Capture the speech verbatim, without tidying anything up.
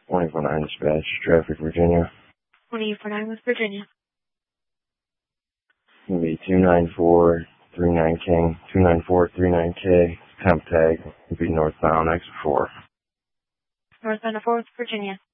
twenty-four nine dispatch, traffic, Virginia. twenty-four nine West Virginia. It's going to be two nine four three nine King, two nine four three nine K, temp tag, will be northbound, exit four. Northbound of fourth Virginia.